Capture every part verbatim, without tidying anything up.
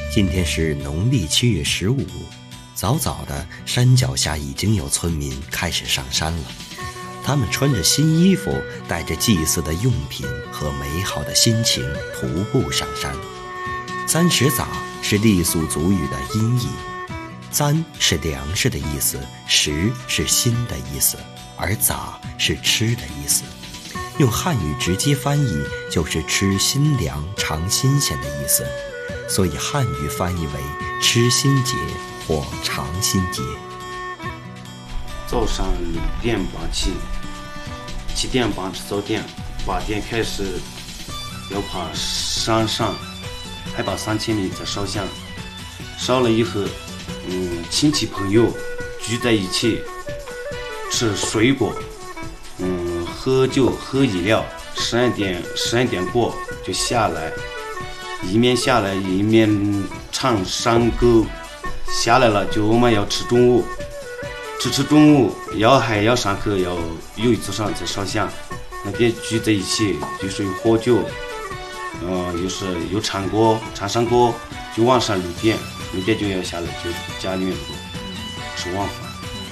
今天是农历七月十五，早早的，山脚下已经有村民开始上山了。他们穿着新衣服，带着祭祀的用品和美好的心情，徒步上山。簪石撒是傈僳族语的音译，簪是粮食的意思，石是心的意思，而撒是吃的意思。用汉语直接翻译就是吃新粮、尝新鲜的意思，所以汉语翻译为吃新节或尝新节。 早上六点半起，七点半吃早点，八点开始要爬山上，海拔三千米再烧香。烧了以后，嗯，亲戚朋友聚在一起吃水果，嗯，喝酒喝饮料，十二点十二点过就下来，一面下来一面唱山歌。下来了就我们要吃中午，吃吃中午要还要上课，要有一组上再烧香。那边聚在一起就是有喝酒，呃，又是有唱歌唱山歌，就晚上六点六点就要下来，就家里面吃晚饭。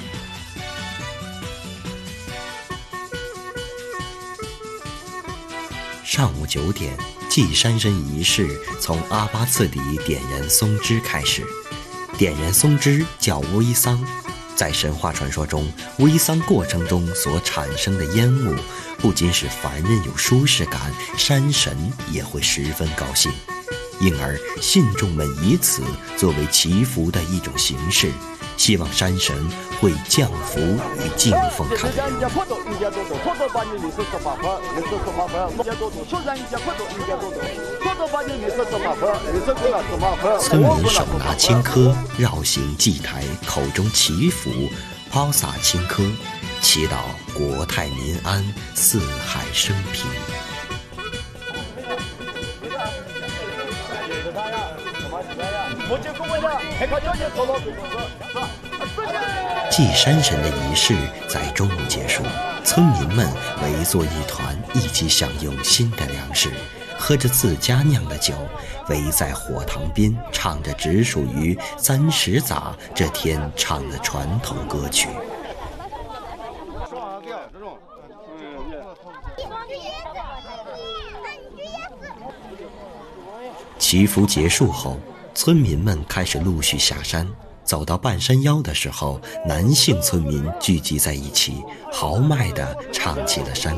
上午九点，祭山神仪式从阿巴次底点燃松枝开始。点燃松枝叫煨桑，在神话传说中，煨桑过程中所产生的烟雾，不仅使凡人有舒适感，山神也会十分高兴。因而信众们以此作为祈福的一种形式，希望山神会降福与敬奉他的人。村民手拿青稞，绕行祭台，口中祈福，抛洒青稞，祈祷国泰民安，四海升平。祭山神的仪式在中午结束，村民们围坐一团，一起享用新的粮食，喝着自家酿的酒，围在火塘边，唱着只属于簪石撒这天唱的传统歌曲。祈福结束后，村民们开始陆续下山。走到半山腰的时候，男性村民聚集在一起，豪迈地唱起了山